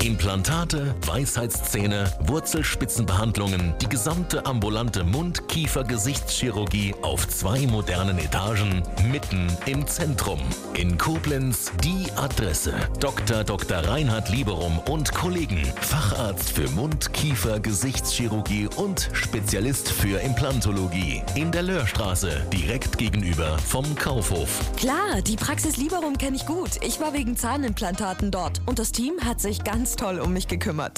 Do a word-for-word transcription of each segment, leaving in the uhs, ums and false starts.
Implantate, Weisheitszähne, Wurzelspitzenbehandlungen, die gesamte ambulante Mund-, Kiefer-, Gesichtschirurgie auf zwei modernen Etagen, mitten im Zentrum. In Koblenz die Adresse. Doktor Doktor Reinhard Lieberum und Kollegen. Facharzt für Mund-, Kiefer-, Gesichtschirurgie und Spezialist für Implantologie. In der Löhrstraße, direkt gegenüber vom Kaufhof. Klar, die Praxis Lieberum kenne ich gut. Ich war wegen Zahnimplantaten dort und das Team hat sich ganz toll um mich gekümmert.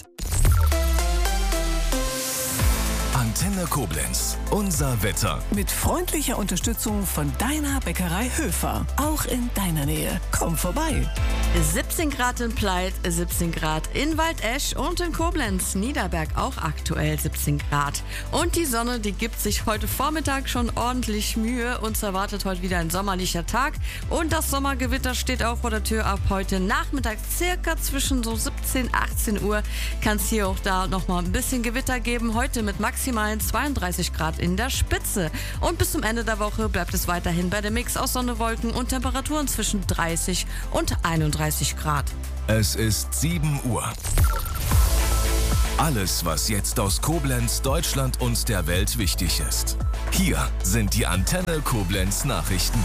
Antenne Koblenz. Unser Wetter. Mit freundlicher Unterstützung von deiner Bäckerei Höfer. Auch in deiner Nähe. Komm vorbei. siebzehn Grad in Pleit, siebzehn Grad in Waldesch und in Koblenz. Niederberg auch aktuell siebzehn Grad. Und die Sonne, die gibt sich heute Vormittag schon ordentlich Mühe. Uns erwartet heute wieder ein sommerlicher Tag. Und das Sommergewitter steht auch vor der Tür. Ab heute Nachmittag circa zwischen so siebzehn, achtzehn Uhr kann es hier auch da nochmal ein bisschen Gewitter geben. Heute mit maximal zweiunddreißig Grad in der Spitze. Und bis zum Ende der Woche bleibt es weiterhin bei dem Mix aus Sonne, Wolken und Temperaturen zwischen dreißig und einunddreißig Grad. Es ist sieben Uhr. Alles, was jetzt aus Koblenz, Deutschland und der Welt wichtig ist. Hier sind die Antenne Koblenz Nachrichten.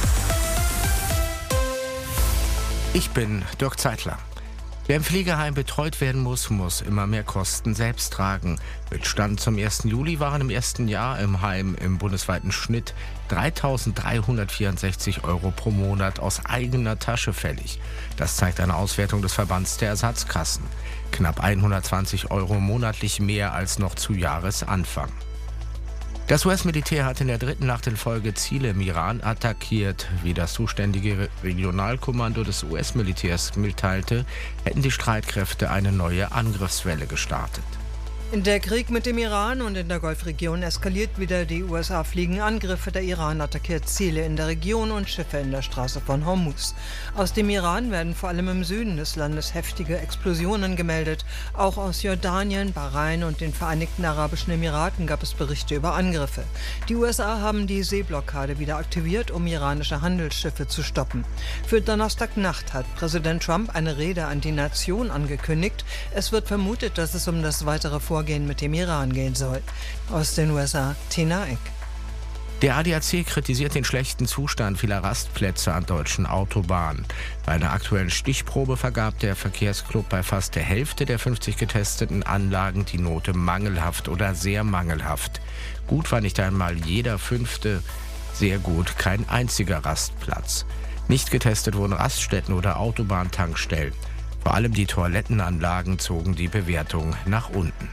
Ich bin Dirk Zeitler. Wer im Pflegeheim betreut werden muss, muss immer mehr Kosten selbst tragen. Mit Stand zum ersten Juli waren im ersten Jahr im Heim im bundesweiten Schnitt dreitausenddreihundertvierundsechzig Euro pro Monat aus eigener Tasche fällig. Das zeigt eine Auswertung des Verbands der Ersatzkassen. Knapp hundertzwanzig Euro monatlich mehr als noch zu Jahresanfang. Das U S-Militär hat in der dritten Nacht in Folge Ziele im Iran attackiert. Wie das zuständige Regionalkommando des U S-Militärs mitteilte, hätten die Streitkräfte eine neue Angriffswelle gestartet. Der Krieg mit dem Iran und in der Golfregion eskaliert wieder. Die U S A fliegen Angriffe, der Iran attackiert Ziele in der Region und Schiffe in der Straße von Hormuz. Aus dem Iran werden vor allem im Süden des Landes heftige Explosionen gemeldet. Auch aus Jordanien, Bahrain und den Vereinigten Arabischen Emiraten gab es Berichte über Angriffe. Die U S A haben die Seeblockade wieder aktiviert, um iranische Handelsschiffe zu stoppen. Für Donnerstagnacht hat Präsident Trump eine Rede an die Nation angekündigt. Es wird vermutet, dass es um das weitere Vorgehen mit dem Iran gehen soll. Aus den U S A, Tina Eck. Der A D A C kritisiert den schlechten Zustand vieler Rastplätze an deutschen Autobahnen. Bei einer aktuellen Stichprobe vergab der Verkehrsclub bei fast der Hälfte der fünfzig getesteten Anlagen die Note mangelhaft oder sehr mangelhaft. Gut war nicht einmal jeder fünfte, sehr gut kein einziger Rastplatz. Nicht getestet wurden Raststätten oder Autobahntankstellen. Vor allem die Toilettenanlagen zogen die Bewertung nach unten.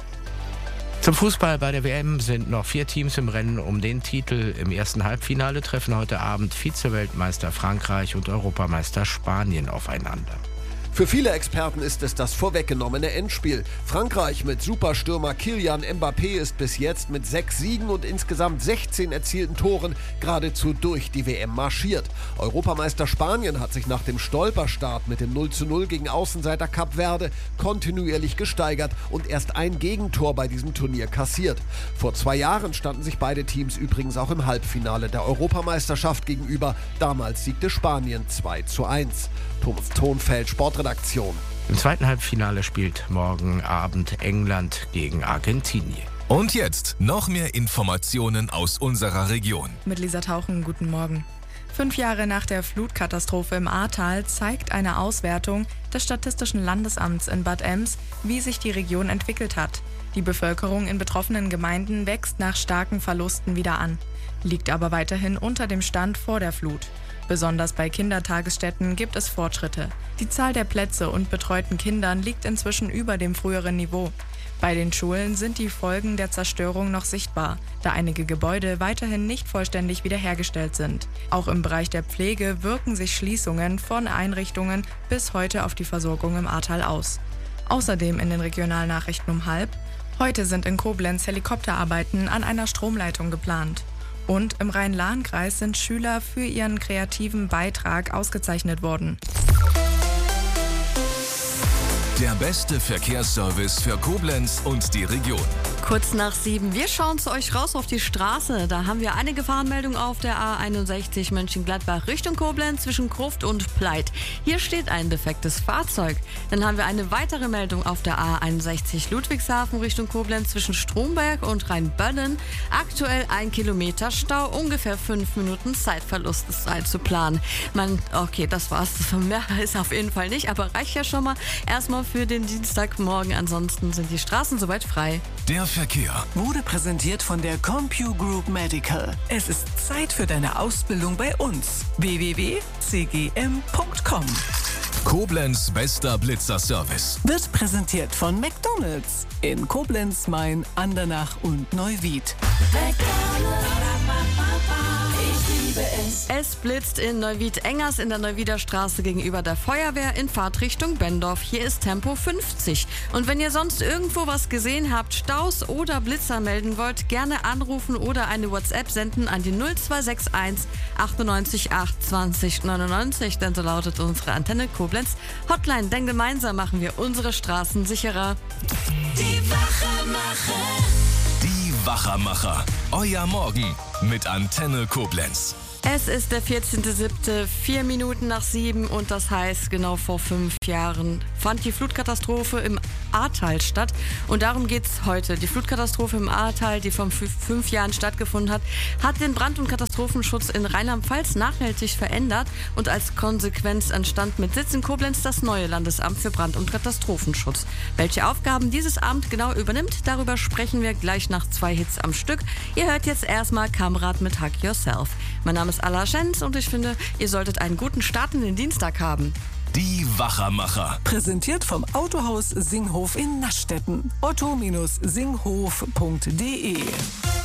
Zum Fußball bei der W M sind noch vier Teams im Rennen um den Titel. Im ersten Halbfinale treffen heute Abend Vize-Weltmeister Frankreich und Europameister Spanien aufeinander. Für viele Experten ist es das vorweggenommene Endspiel. Frankreich mit Superstürmer Kylian Mbappé ist bis jetzt mit sechs Siegen und insgesamt sechzehn erzielten Toren geradezu durch die W M marschiert. Europameister Spanien hat sich nach dem Stolperstart mit dem null zu null gegen Außenseiter Kap Verde kontinuierlich gesteigert und erst ein Gegentor bei diesem Turnier kassiert. Vor zwei Jahren standen sich beide Teams übrigens auch im Halbfinale der Europameisterschaft gegenüber. Damals siegte Spanien zwei zu eins. Thomas Thonfeld, Sportredaktion. Im zweiten Halbfinale spielt morgen Abend England gegen Argentinien. Und jetzt noch mehr Informationen aus unserer Region. Mit Lisa Tauchen, guten Morgen. Fünf Jahre nach der Flutkatastrophe im Ahrtal zeigt eine Auswertung des Statistischen Landesamts in Bad Ems, wie sich die Region entwickelt hat. Die Bevölkerung in betroffenen Gemeinden wächst nach starken Verlusten wieder an, liegt aber weiterhin unter dem Stand vor der Flut. Besonders bei Kindertagesstätten gibt es Fortschritte. Die Zahl der Plätze und betreuten Kindern liegt inzwischen über dem früheren Niveau. Bei den Schulen sind die Folgen der Zerstörung noch sichtbar, da einige Gebäude weiterhin nicht vollständig wiederhergestellt sind. Auch im Bereich der Pflege wirken sich Schließungen von Einrichtungen bis heute auf die Versorgung im Ahrtal aus. Außerdem in den Regionalnachrichten um halb: Heute sind in Koblenz Helikopterarbeiten an einer Stromleitung geplant. Und im Rhein-Lahn-Kreis sind Schüler für ihren kreativen Beitrag ausgezeichnet worden. Der beste Verkehrsservice für Koblenz und die Region. Kurz nach sieben. Wir schauen zu euch raus auf die Straße. Da haben wir eine Gefahrenmeldung auf der A einundsechzig Mönchengladbach Richtung Koblenz zwischen Gruft und Pleit. Hier steht ein defektes Fahrzeug. Dann haben wir eine weitere Meldung auf der A einundsechzig Ludwigshafen Richtung Koblenz zwischen Stromberg und Rheinböllen. Aktuell ein Kilometer Stau, ungefähr fünf Minuten Zeitverlust ist einzuplanen. Man, okay, das war's. Mehr ist auf jeden Fall nicht, aber reicht ja schon mal erstmal für den Dienstagmorgen. Ansonsten sind die Straßen soweit frei. Der Verkehr Wurde präsentiert von der CompuGroup Medical. Es ist Zeit für deine Ausbildung bei uns. w w w punkt c g m punkt com. Koblenz bester Blitzerservice. Wird präsentiert von McDonald's in Koblenz, Main, Andernach und Neuwied. Es blitzt in Neuwied-Engers in der Neuwieder Straße gegenüber der Feuerwehr in Fahrtrichtung Bendorf. Hier ist Tempo fünfzig. Und wenn ihr sonst irgendwo was gesehen habt, Staus oder Blitzer melden wollt, gerne anrufen oder eine WhatsApp senden an die null zwei sechs eins achtundneunzig acht zwanzig neunundneunzig, denn so lautet unsere Antenne Koblenz Hotline. Denn gemeinsam machen wir unsere Straßen sicherer. Die Wachermacher. Die Wachermacher. Euer Morgen mit Antenne Koblenz. Es ist der vierzehnter siebter, vier Minuten nach sieben und das heißt, genau vor fünf Jahren fand die Flutkatastrophe im Ahrtal statt und darum geht's heute. Die Flutkatastrophe im Ahrtal, die vor fünf Jahren stattgefunden hat, hat den Brand- und Katastrophenschutz in Rheinland-Pfalz nachhaltig verändert und als Konsequenz entstand mit Sitz in Koblenz das neue Landesamt für Brand- und Katastrophenschutz. Welche Aufgaben dieses Amt genau übernimmt, darüber sprechen wir gleich nach zwei Hits am Stück. Ihr hört jetzt erstmal Kamerad mit Hug Yourself. Mein Name ist Alla Schenz und ich finde, ihr solltet einen guten Start in den Dienstag haben. Die Wachermacher. Präsentiert vom Autohaus Singhof in Naschdetten. otto Bindestrich singhof punkt de